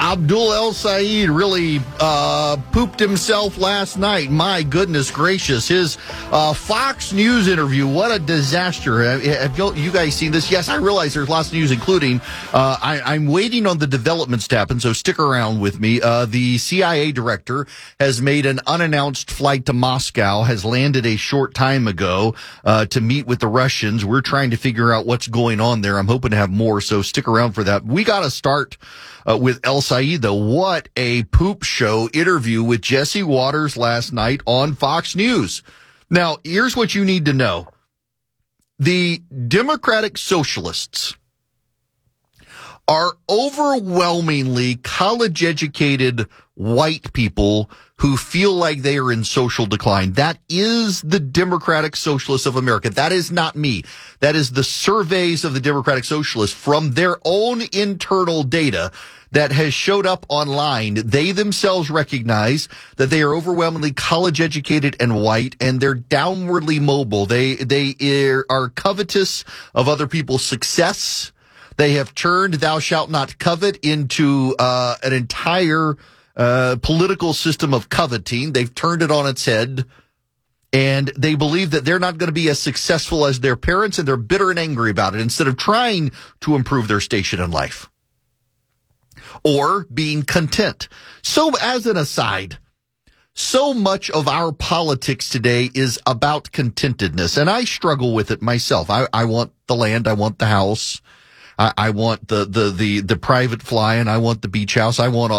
Abdul El-Sayed really pooped himself last night. My goodness gracious. His Fox News interview, what a disaster. Have you guys seen this? Yes, I realize there's lots of news, including I'm waiting on the developments to happen, so stick around with me. The CIA director has made an unannounced flight to Moscow, has landed a short time ago to meet with the Russians. We're trying to figure out what's going on there. I'm hoping to have more, so stick around for that. We got to start with El-Sayed, though. What a poop show interview with Jesse Waters last night on Fox News. Now, here's what you need to know. The Democratic Socialists are overwhelmingly college-educated white people who feel like they are in social decline. That is the Democratic Socialists of America. That is not me. That is the surveys of the Democratic Socialists from their own internal data that has showed up online. They themselves recognize that they are overwhelmingly college-educated and white, and they're downwardly mobile. They are covetous of other people's success. They have turned "thou shalt not covet" into an entire political system of coveting. They've turned it on its head, and they believe that they're not going to be as successful as their parents, and they're bitter and angry about it instead of trying to improve their station in life or being content. So as an aside, so much of our politics today is about contentedness, and I struggle with it myself. I want the land. I want the house. I want the private fly, and I want the beach house. I want.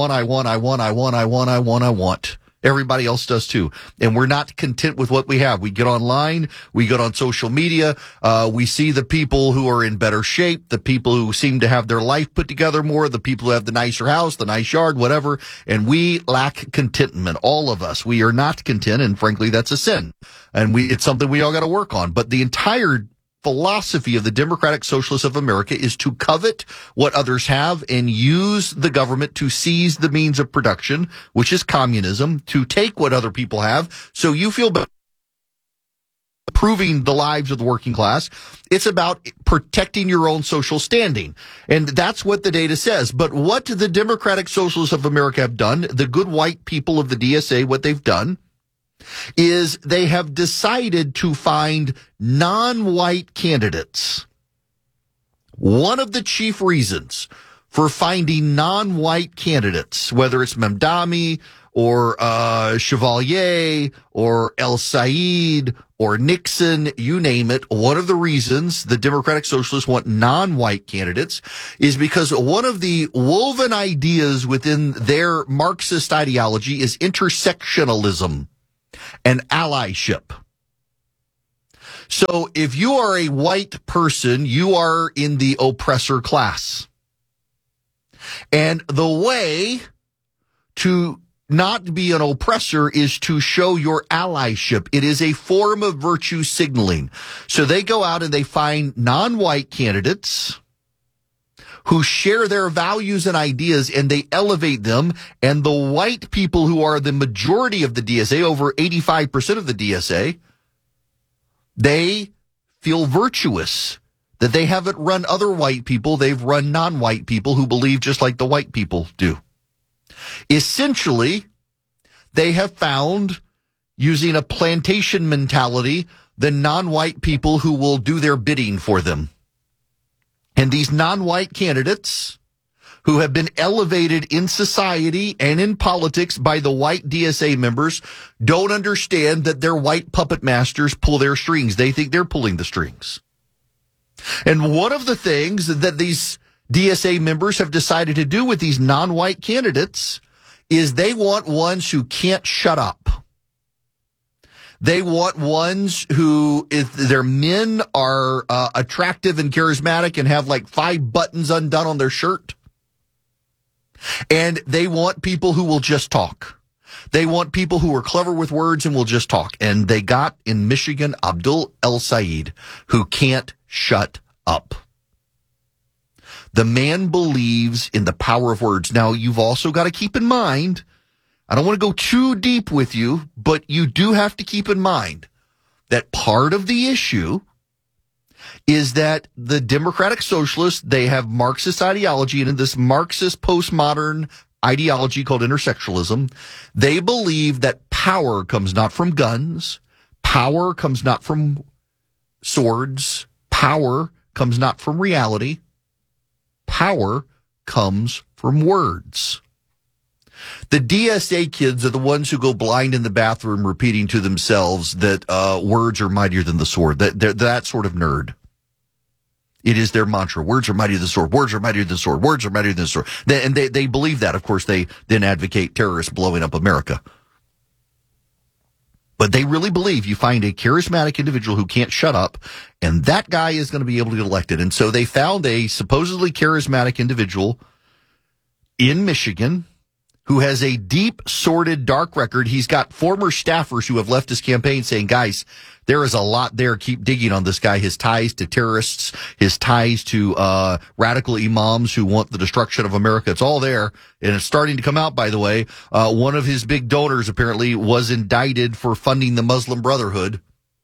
Everybody else does too. And we're not content with what we have. We get online, we get on social media, we see the people who are in better shape, the people who seem to have their life put together more, the people who have the nicer house, the nice yard, whatever, and we lack contentment. All of us. We are not content, and frankly, that's a sin. And it's something we all got to work on. But the entire philosophy of the Democratic Socialists of America is to covet what others have and use the government to seize the means of production, which is communism, to take what other people have. So you feel better improving the lives of the working class. It's about protecting your own social standing. And that's what the data says. But what the Democratic Socialists of America have done, the good white people of the DSA, what they've done is they have decided to find non-white candidates. One of the chief reasons for finding non-white candidates, whether it's Mamdani or Chevalier or El-Sayed or Nixon, you name it, one of the reasons the Democratic Socialists want non-white candidates is because one of the woven ideas within their Marxist ideology is intersectionalism and allyship. So if you are a white person, you are in the oppressor class. And the way to not be an oppressor is to show your allyship. It is a form of virtue signaling. So they go out and they find non-white candidates who share their values and ideas, and they elevate them. And the white people who are the majority of the DSA, over 85% of the DSA, they feel virtuous that they haven't run other white people. They've run non-white people who believe just like the white people do. Essentially, they have found, using a plantation mentality, the non-white people who will do their bidding for them. And these non-white candidates who have been elevated in society and in politics by the white DSA members don't understand that their white puppet masters pull their strings. They think they're pulling the strings. And one of the things that these DSA members have decided to do with these non-white candidates is they want ones who can't shut up. They want ones who, if their men are attractive and charismatic and have like 5 buttons undone on their shirt. And they want people who will just talk. They want people who are clever with words and will just talk. And they got in Michigan Abdul El-Sayed, who can't shut up. The man believes in the power of words. Now, you've also got to keep in mind, I don't want to go too deep with you, but you do have to keep in mind that part of the issue is that the Democratic Socialists, they have Marxist ideology, and in this Marxist postmodern ideology called intersectionalism, they believe that power comes not from guns, power comes not from swords, power comes not from reality, power comes from words. The DSA kids are the ones who go blind in the bathroom repeating to themselves that words are mightier than the sword. They're that sort of nerd. It is their mantra. Words are mightier than the sword. Words are mightier than the sword. Words are mightier than the sword. And they believe that. Of course, they then advocate terrorists blowing up America. But they really believe you find a charismatic individual who can't shut up, and that guy is going to be able to get elected. And so they found a supposedly charismatic individual in Michigan who has a deep, sordid, dark record. He's got former staffers who have left his campaign saying, guys, there is a lot there. Keep digging on this guy. His ties to terrorists, his ties to radical imams who want the destruction of America. It's all there. And it's starting to come out, by the way. One of his big donors apparently was indicted for funding the Muslim Brotherhood.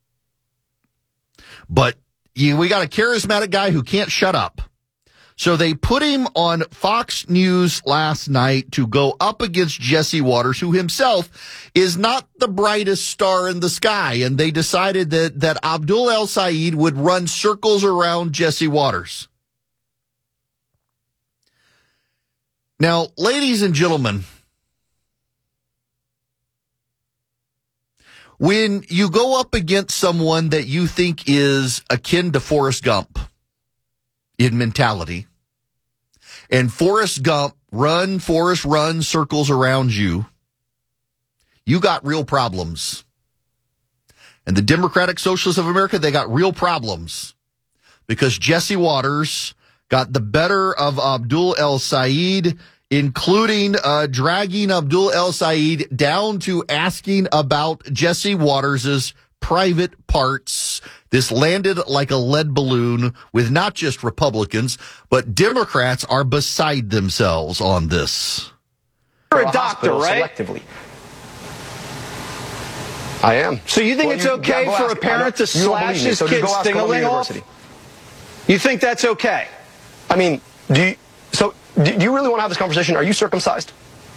But we got a charismatic guy who can't shut up. So they put him on Fox News last night to go up against Jesse Watters, who himself is not the brightest star in the sky. And they decided that Abdul El-Sayed would run circles around Jesse Watters. Now, ladies and gentlemen, when you go up against someone that you think is akin to Forrest Gump in mentality, and Forrest Gump, run, Forrest, run circles around you, you got real problems. And the Democratic Socialists of America, they got real problems because Jesse Watters got the better of Abdul El-Sayed, including dragging Abdul El-Sayed down to asking about Jesse Watters' private parts. This landed like a lead balloon with not just Republicans, but Democrats are beside themselves on this. You're a doctor, right? Selectively. I am. So you think it's okay for a parent to slash his kid's ding-a-ling off? You think that's okay? I mean, do you really want to have this conversation? Are you circumcised?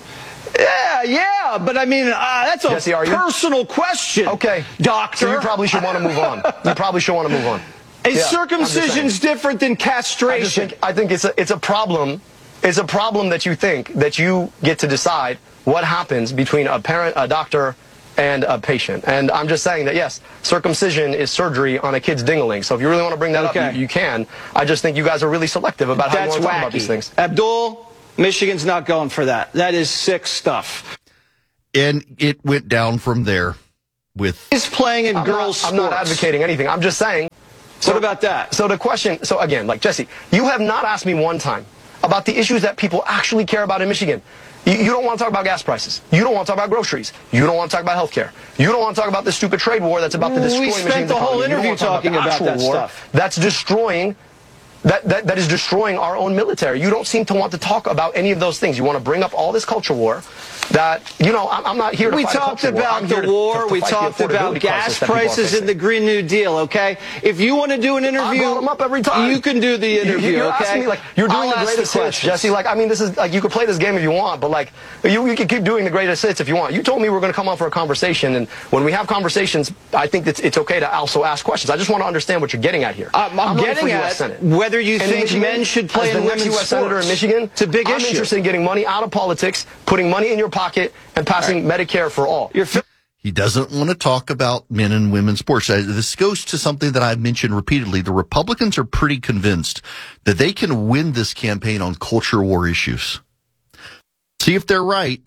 Yeah, but I mean, that's a Jesse, personal question. Okay. Doctor. So you probably should want to move on. You probably should want to move on. Is circumcision's different than castration? I think it's a problem. It's a problem that you think that you get to decide what happens between a parent, a doctor, and a patient. And I'm just saying that, yes, circumcision is surgery on a kid's ding-a-ling. So if you really want to bring that up, you can. I just think you guys are really selective about how you want to talk about these things. Abdul, Michigan's not going for that. That is sick stuff. And it went down from there with... He's playing in girls' sports. I'm not advocating anything. I'm just saying... What about that? So the question... So again, like, Jesse, you have not asked me one time about the issues that people actually care about in Michigan. You don't want to talk about gas prices. You don't want to talk about groceries. You don't want to talk about health care. You don't want to talk about this stupid trade war that's about to destroy Michigan's economy. We spent the whole interview talking about that stuff. That's destroying... That is destroying our own military. You don't seem to want to talk about any of those things. You want to bring up all this culture war that, you know, I'm not here to fight a culture war. We talked about the war. We talked about gas prices in the Green New Deal, okay? If you want to do an interview, I'll them up every time. You can do the interview, you're okay? Asking me, like, you're doing the greatest hits, Jesse. Like, I mean, this is, like, you could play this game if you want, but, like, you can keep doing the greatest hits if you want. You told me we're going to come on for a conversation, and when we have conversations, I think it's okay to also ask questions. I just want to understand what you're getting at here. I'm getting at whether you think men should play in women's U.S. Senator in Michigan, it's a big issue. I'm interested in getting money out of politics, putting money in your pocket, and passing Medicare for all. He doesn't want to talk about men and women's sports. This goes to something that I've mentioned repeatedly. The Republicans are pretty convinced that they can win this campaign on culture war issues. See if they're right.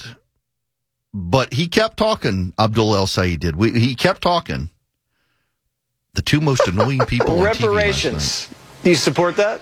But he kept talking, Abdul El-Sayed did. He kept talking. The two most annoying people on reparations. Do you support that?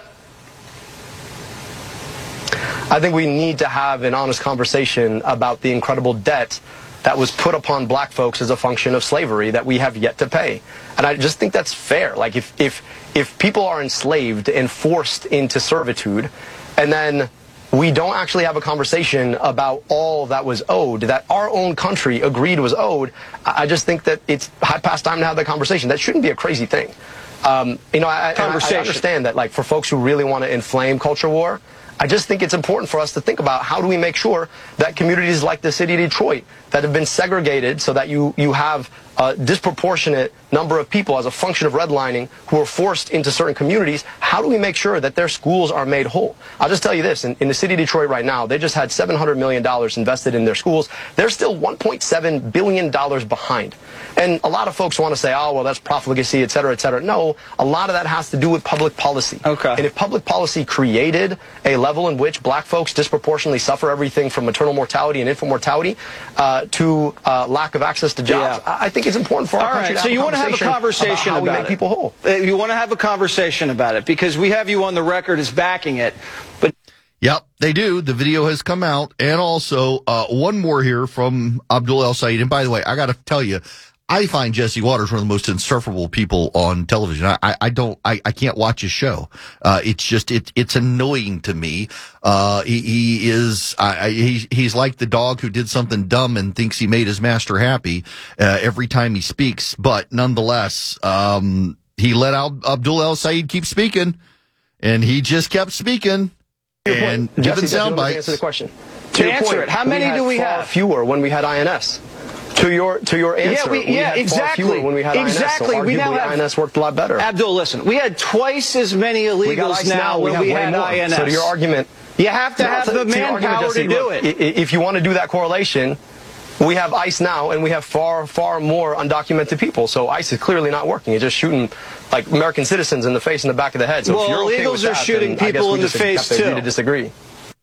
I think we need to have an honest conversation about the incredible debt that was put upon black folks as a function of slavery that we have yet to pay. And I just think that's fair. Like, if people are enslaved and forced into servitude, and then we don't actually have a conversation about all that was owed, that our own country agreed was owed, I just think that it's past time to have that conversation. That shouldn't be a crazy thing. I understand that, like, for folks who really want to inflame culture war, I just think it's important for us to think about how do we make sure that communities like the city of Detroit that have been segregated so that you have a disproportionate number of people as a function of redlining who are forced into certain communities, how do we make sure that their schools are made whole? I'll just tell you this, in the city of Detroit right now, they just had $700 million invested in their schools. They're still $1.7 billion behind. And a lot of folks want to say, oh, well, that's profligacy, et cetera, et cetera. No, a lot of that has to do with public policy. Okay. And if public policy created a level in which black folks disproportionately suffer everything from maternal mortality and infant mortality to lack of access to jobs, I think it's important for our country to have so you want to have a conversation about how we make people whole. You want to have a conversation about it because we have you on the record as backing it. But yep, they do. The video has come out. And also, one more here from Abdul El Sayed. And by the way, I got to tell you, I find Jesse Waters one of the most insufferable people on television. I can't watch his show. It's annoying to me. He's like the dog who did something dumb and thinks he made his master happy, every time he speaks. But nonetheless, he let Abdul El Sayed keep speaking, and he just kept speaking and giving sound bites. Answer the question. To answer it, how many do we have? Fewer when we had INS. To your answer, we had exactly. far fewer when we had exactly. INS, so we now have INS worked a lot better. Abdul, listen, we had twice as many illegals now when we had INS. So to your argument, you have to have the manpower to do it. If you want to do that correlation, we have ICE now, and we have far, far more undocumented people. So ICE is clearly not working. It's just shooting like American citizens in the face and the back of the head. So well, if you're okay illegals with that, are shooting then people in the face too. To disagree.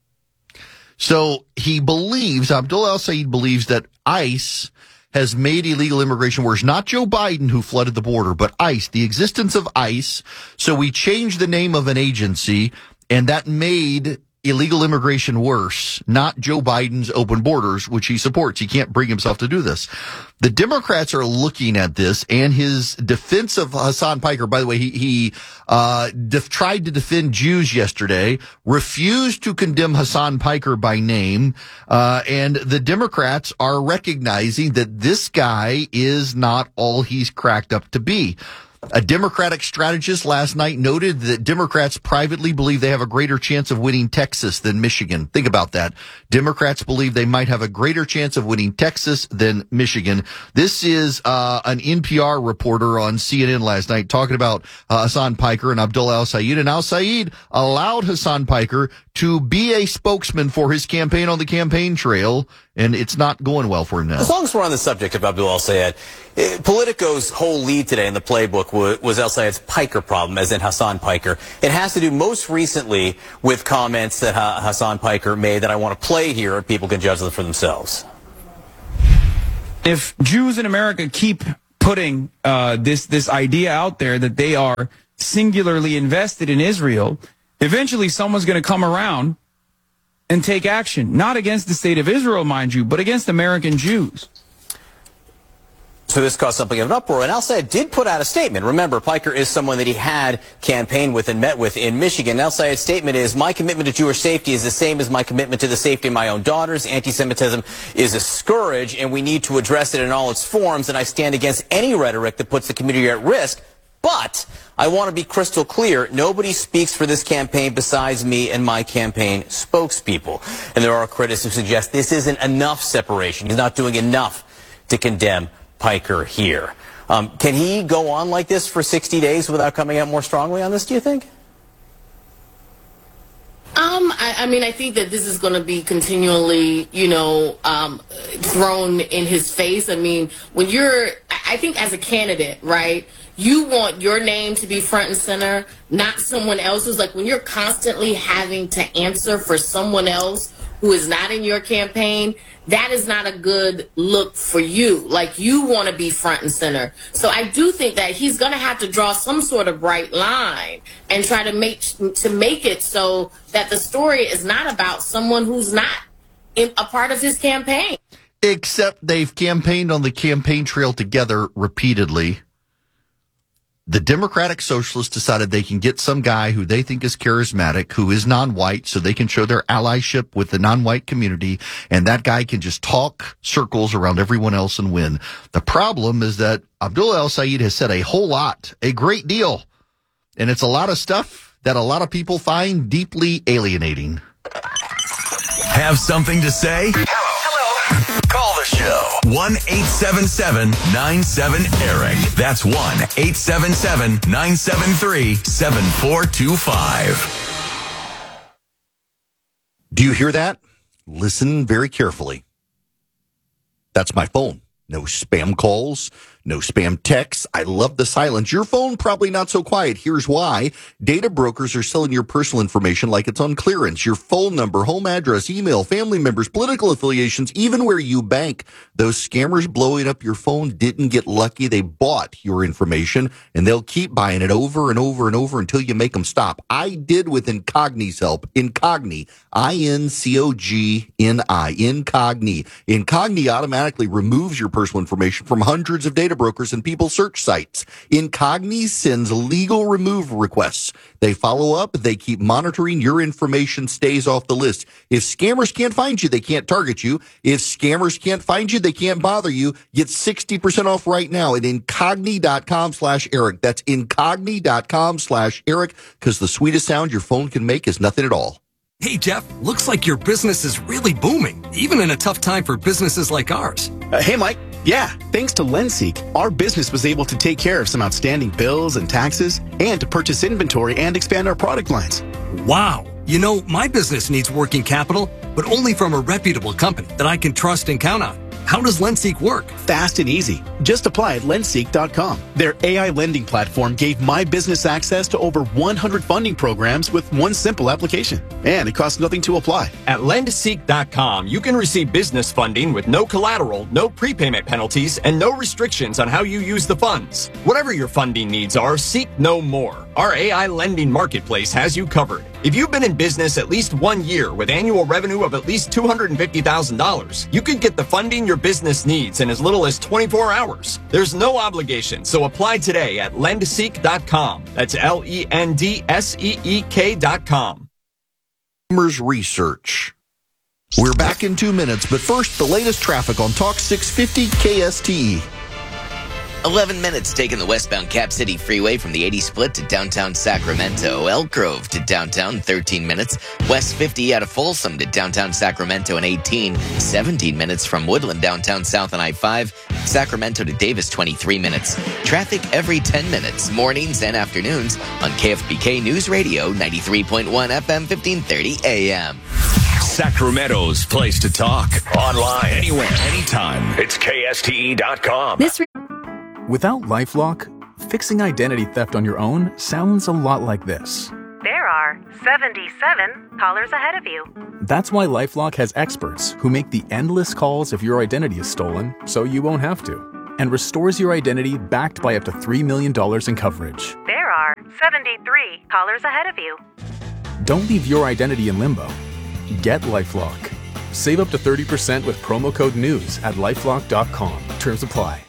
So he believes, Abdul El Sayed believes that ICE has made illegal immigration worse. Not Joe Biden who flooded the border, but ICE, the existence of ICE. So we changed the name of an agency, and that made illegal immigration worse, not Joe Biden's open borders, which he supports. He can't bring himself to do this. The Democrats are looking at this, and his defense of Hasan Piker, by the way, he tried to defend Jews yesterday, refused to condemn Hasan Piker by name, and the Democrats are recognizing that this guy is not all he's cracked up to be. A Democratic strategist last night noted that Democrats privately believe they have a greater chance of winning Texas than Michigan. Think about that. Democrats believe they might have a greater chance of winning Texas than Michigan. This is an NPR reporter on CNN last night talking about Hasan Piker and Abdul El Sayed. And El Sayed allowed Hasan Piker to be a spokesman for his campaign on the campaign trail, and it's not going well for him now. As long as we're on the subject of Abdul El Sayed, Politico's whole lead today in the playbook was El Sayed's Piker problem, as in Hasan Piker. It has to do most recently with comments that Hasan Piker made that I want to play here, and people can judge them for themselves. If Jews in America keep putting this idea out there that they are singularly invested in Israel, eventually someone's going to come around and take action, not against the state of Israel, mind you, but against American Jews. So this caused something of an uproar, and El Sayed did put out a statement. Remember, Piker is someone that he had campaigned with and met with in Michigan. El Sayed's statement is, my commitment to Jewish safety is the same as my commitment to the safety of my own daughters. Anti-Semitism is a scourge, and we need to address it in all its forms, and I stand against any rhetoric that puts the community at risk. But I want to be crystal clear, nobody speaks for this campaign besides me and my campaign spokespeople. And there are critics who suggest this isn't enough separation. He's not doing enough to condemn Piker here. Can he go on like this for 60 days without coming out more strongly on this, do you think? I mean, I think that this is going to be continually, thrown in his face. I mean, I think as a candidate, right, you want your name to be front and center, not someone else's. Like when you're constantly having to answer for someone else who is not in your campaign, that is not a good look for you. Like you want to be front and center. So I do think that he's going to have to draw some sort of bright line and try to make it so that the story is not about someone who's not a part of his campaign. Except they've campaigned on the campaign trail together repeatedly. The Democratic Socialists decided they can get some guy who they think is charismatic, who is non-white, so they can show their allyship with the non-white community, and that guy can just talk circles around everyone else and win. The problem is that Abdullah El-Sayed has said a whole lot, a great deal, and it's a lot of stuff that a lot of people find deeply alienating. Have something to say? Hello. Call the show. 1-877-97-ERIC. That's 1-877-973-7425. Do you hear that? Listen very carefully. That's my phone. No spam calls, no spam texts. I love the silence. Your phone probably not so quiet. Here's why. Data brokers are selling your personal information like it's on clearance. Your phone number, home address, email, family members, political affiliations, even where you bank. Those scammers blowing up your phone didn't get lucky. They bought your information, and they'll keep buying it over and over and over until you make them stop. I did with Incogni's help. Incogni, I-N-C-O-G-N-I, Incogni. Incogni automatically removes your personal information from hundreds of data brokers and people search sites. Incogni sends legal removal requests. They follow up. They keep monitoring. Your information stays off the list. If scammers can't find you, they can't target you. If scammers can't find you, they can't bother you. Get 60% off right now at incogni.com/Eric. That's incogni.com/Eric, because the sweetest sound your phone can make is nothing at all. Hey, Jeff, looks like your business is really booming, even in a tough time for businesses like ours. Hey, Mike. Yeah, thanks to LendSeek, our business was able to take care of some outstanding bills and taxes and to purchase inventory and expand our product lines. Wow. You know, my business needs working capital, but only from a reputable company that I can trust and count on. How does LendSeek work? Fast and easy. Just apply at lendseek.com. Their AI lending platform gave my business access to over 100 funding programs with one simple application. And it costs nothing to apply. At lendseek.com, you can receive business funding with no collateral, no prepayment penalties, and no restrictions on how you use the funds. Whatever your funding needs are, seek no more. Our AI lending marketplace has you covered. If you've been in business at least 1 year with annual revenue of at least $250,000, you could get the funding your business needs in as little as 24 hours. There's no obligation, so apply today at lendseek.com. That's LENDSEEK.com. Research. We're back in 2 minutes, but first, the latest traffic on Talk 650 KSTE. 11 minutes taking the westbound Cap City Freeway from the 80 split to downtown Sacramento. Elk Grove to downtown, 13 minutes. West 50 out of Folsom to downtown Sacramento in 18. 17 minutes from Woodland downtown south on I-5. Sacramento to Davis, 23 minutes. Traffic every 10 minutes, mornings and afternoons on KFBK News Radio, 93.1 FM, 1530 AM. Sacramento's place to talk. Online, anywhere, anytime. It's KSTE.com. Without LifeLock, fixing identity theft on your own sounds a lot like this. There are 77 callers ahead of you. That's why LifeLock has experts who make the endless calls if your identity is stolen so you won't have to, and restores your identity backed by up to $3 million in coverage. There are 73 callers ahead of you. Don't leave your identity in limbo. Get LifeLock. Save up to 30% with promo code NEWS at LifeLock.com. Terms apply.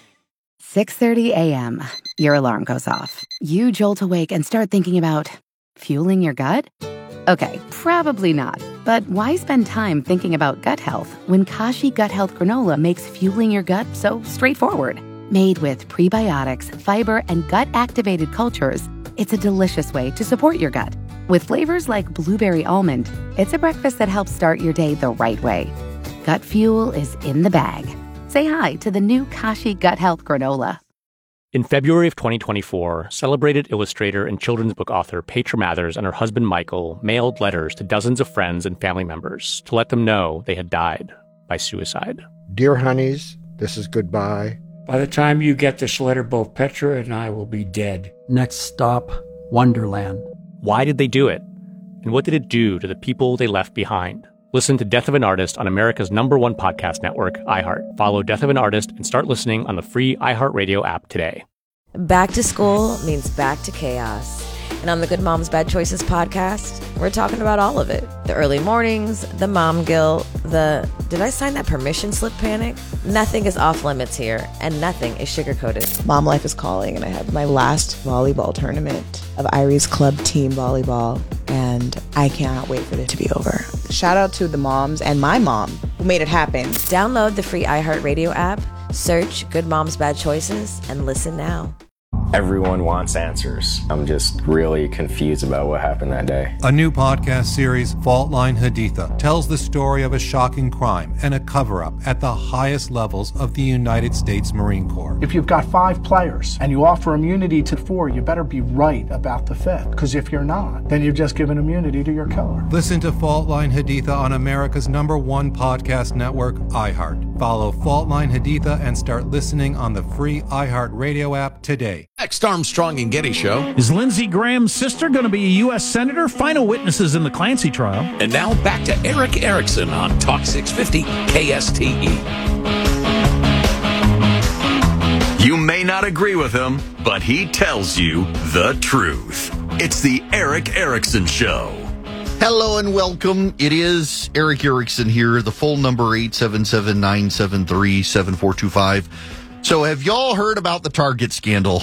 6:30 a.m. Your alarm goes off. You jolt awake and start thinking about fueling your gut? Okay, probably not. But why spend time thinking about gut health when Kashi Gut Health Granola makes fueling your gut so straightforward? Made with prebiotics, fiber, and gut-activated cultures, it's a delicious way to support your gut. With flavors like blueberry almond, it's a breakfast that helps start your day the right way. Gut fuel is in the bag. Say hi to the new Kashi Gut Health Granola. In February of 2024, celebrated illustrator and children's book author Petra Mathers and her husband Michael mailed letters to dozens of friends and family members to let them know they had died by suicide. Dear honeys, this is goodbye. By the time you get this letter, both Petra and I will be dead. Next stop, Wonderland. Why did they do it? And what did it do to the people they left behind? Listen to Death of an Artist on America's #1 podcast network, iHeart. Follow Death of an Artist and start listening on the free iHeartRadio app today. Back to school means back to chaos. And on the Good Moms Bad Choices podcast, we're talking about all of it. The early mornings, the mom guilt, did I sign that permission slip panic? Nothing is off limits here, and nothing is sugar-coated. Mom life is calling, and I have my last volleyball tournament of Irie's club team volleyball, and I cannot wait for it to be over. Shout out to the moms and my mom who made it happen. Download the free iHeartRadio app, search Good Moms Bad Choices, and listen now. Everyone wants answers. I'm just really confused about what happened that day. A new podcast series, Fault Line Haditha, tells the story of a shocking crime and a cover-up at the highest levels of the United States Marine Corps. If you've got 5 players and you offer immunity to 4, you better be right about the 5th. Because if you're not, then you've just given immunity to your killer. Listen to Fault Line Haditha on America's #1 podcast network, iHeart. Follow Fault Line Haditha and start listening on the free iHeartRadio app today. Next Armstrong and Getty Show. Is Lindsey Graham's sister going to be a U.S. Senator? Final witnesses in the Clancy trial. And now back to Eric Erickson on Talk 650 KSTE. You may not agree with him, but he tells you the truth. It's the Eric Erickson Show. Hello and welcome. It is Eric Erickson here. The phone number 877-973-7425. So have y'all heard about the Target scandal?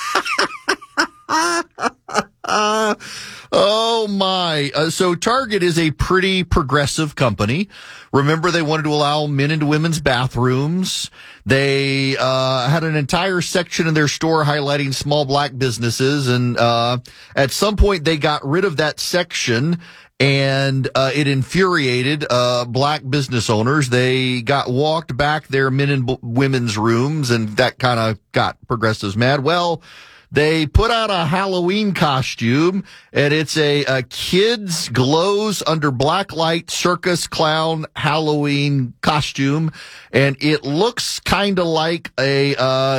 Oh my. So Target is a pretty progressive company. Remember, they wanted to allow men into women's bathrooms. They had an entire section in their store highlighting small black businesses. And at some point, they got rid of that section. And it infuriated black business owners. They got walked back their men and women's rooms, and that kind of got progressives mad. Well, they put out a Halloween costume, and it's a kids glows under black light circus clown Halloween costume, and it looks kind of like a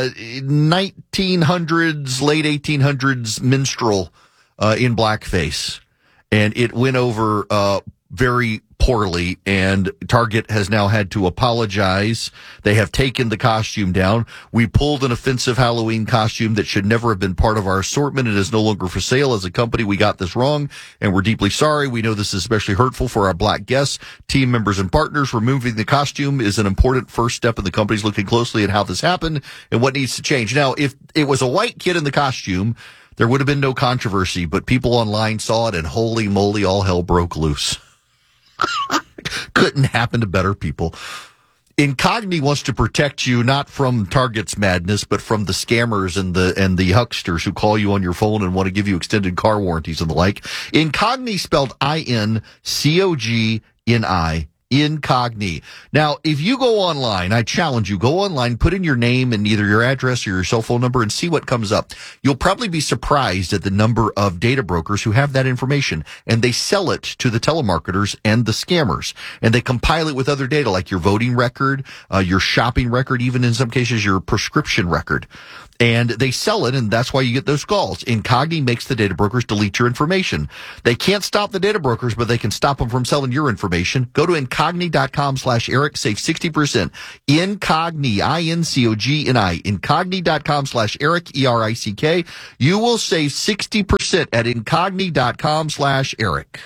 1900s, late 1800s minstrel in blackface. And it went over very poorly, and Target has now had to apologize. They have taken the costume down. We pulled an offensive Halloween costume that should never have been part of our assortment. It is no longer for sale. As a company, we got this wrong, and we're deeply sorry. We know this is especially hurtful for our black guests, team members, and partners. Removing the costume is an important first step, and the company's looking closely at how this happened and what needs to change. Now, if it was a white kid in the costume, there would have been no controversy, but people online saw it, and holy moly, all hell broke loose. Couldn't happen to better people. Incogni wants to protect you not from Target's madness, but from the scammers and the hucksters who call you on your phone and want to give you extended car warranties and the like. Incogni spelled INCOGNI. Incogni. Now, if you go online, I challenge you, go online, put in your name and either your address or your cell phone number and see what comes up. You'll probably be surprised at the number of data brokers who have that information, and they sell it to the telemarketers and the scammers, and they compile it with other data like your voting record, your shopping record, even in some cases your prescription record. And they sell it, and that's why you get those calls. Incogni makes the data brokers delete your information. They can't stop the data brokers, but they can stop them from selling your information. Go to incogni.com/Eric, save 60%. Incogni, INCOGNI, incogni.com/Eric, ERICK. You will save 60% at incogni.com/Eric.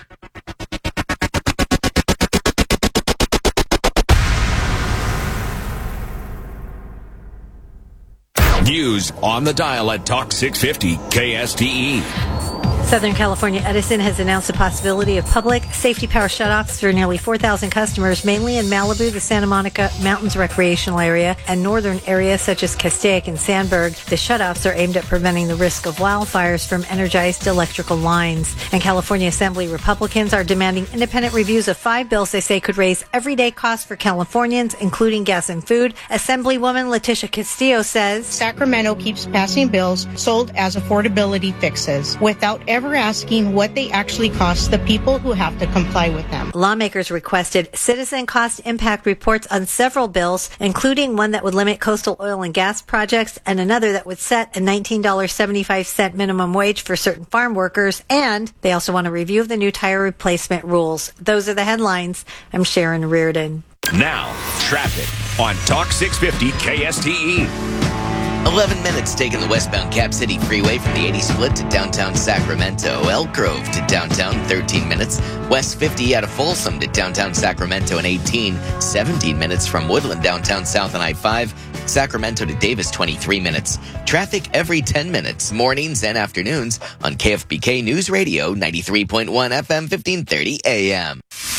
News on the dial at Talk 650 KSTE. Southern California Edison has announced the possibility of public safety power shutoffs for nearly 4,000 customers, mainly in Malibu, the Santa Monica Mountains recreational area, and northern areas such as Castaic and Sandberg. The shutoffs are aimed at preventing the risk of wildfires from energized electrical lines. And California Assembly Republicans are demanding independent reviews of 5 bills they say could raise everyday costs for Californians, including gas and food. Assemblywoman Leticia Castillo says Sacramento keeps passing bills sold as affordability fixes without ever asking what they actually cost the people who have to comply with them. Lawmakers requested citizen cost impact reports on several bills, including one that would limit coastal oil and gas projects and another that would set a $19.75 minimum wage for certain farm workers. And they also want a review of the new tire replacement rules. Those are the headlines. I'm Sharon Reardon. Now, traffic on Talk 650 KSTE. 11 minutes taking the westbound Cap City Freeway from the 80 split to downtown Sacramento. Elk Grove to downtown, 13 minutes. West 50 out of Folsom to downtown Sacramento and 18. 17 minutes from Woodland downtown south on I-5. Sacramento to Davis, 23 minutes. Traffic every 10 minutes, mornings and afternoons on KFBK News Radio, 93.1 FM, 1530 AM.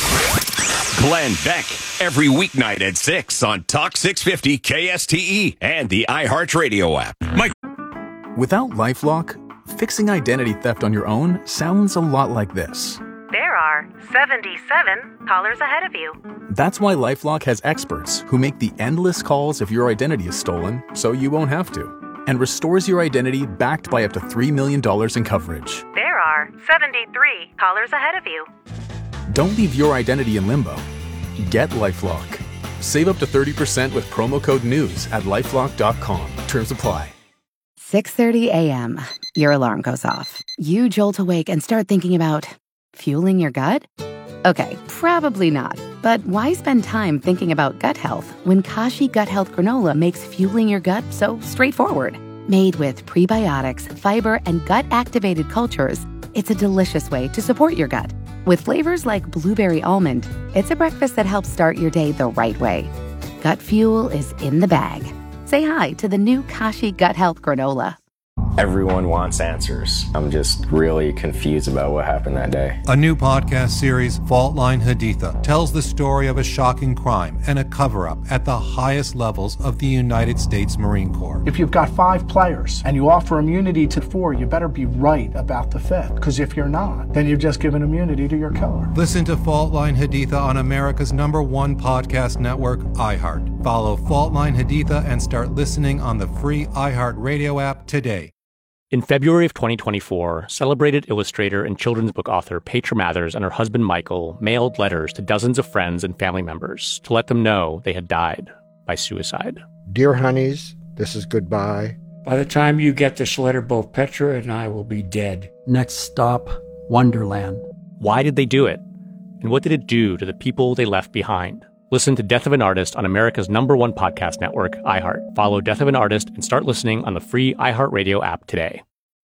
Glenn Beck, every weeknight at 6 on Talk 650 KSTE and the iHeartRadio app. Without LifeLock, fixing identity theft on your own sounds a lot like this. There are 77 callers ahead of you. That's why LifeLock has experts who make the endless calls if your identity is stolen so you won't have to, and restores your identity backed by up to $3 million in coverage. There are 73 callers ahead of you. Don't leave your identity in limbo. Get LifeLock. Save up to 30% with promo code NEWS at LifeLock.com. Terms apply. 6:30 a.m. Your alarm goes off. You jolt awake and start thinking about fueling your gut? Okay, probably not. But why spend time thinking about gut health when Kashi Gut Health Granola makes fueling your gut so straightforward? Made with prebiotics, fiber, and gut-activated cultures, it's a delicious way to support your gut. With flavors like blueberry almond, it's a breakfast that helps start your day the right way. Gut fuel is in the bag. Say hi to the new Kashi Gut Health Granola. Everyone wants answers. I'm just really confused about what happened that day. A new podcast series, Fault Line Haditha, tells the story of a shocking crime and a cover-up at the highest levels of the United States Marine Corps. If you've got 5 players and you offer immunity to 4, you better be right about the 5th. Because if you're not, then you've just given immunity to your killer. Listen to Fault Line Haditha on America's #1 podcast network, iHeart. Follow Fault Line Haditha and start listening on the free iHeartRadio app today. In February of 2024, celebrated illustrator and children's book author Petra Mathers and her husband Michael mailed letters to dozens of friends and family members to let them know they had died by suicide. Dear honeys, this is goodbye. By the time you get this letter, both Petra and I will be dead. Next stop, Wonderland. Why did they do it? And what did it do to the people they left behind? Listen to Death of an Artist on America's #1 podcast network, iHeart. Follow Death of an Artist and start listening on the free iHeartRadio app today.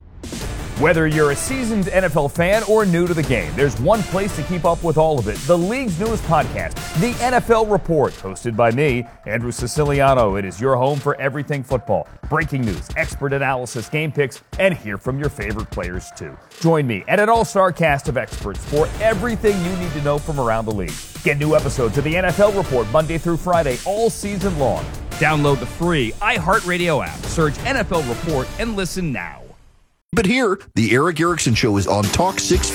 Whether you're a seasoned NFL fan or new to the game, there's one place to keep up with all of it. The league's newest podcast, The NFL Report, hosted by me, Andrew Siciliano. It is your home for everything football. Breaking news, expert analysis, game picks, and hear from your favorite players too. Join me and an all-star cast of experts for everything you need to know from around the league. Get new episodes of The NFL Report Monday through Friday all season long. Download the free iHeartRadio app. Search NFL Report and listen now. But here, the Eric Erickson Show is on Talk 650.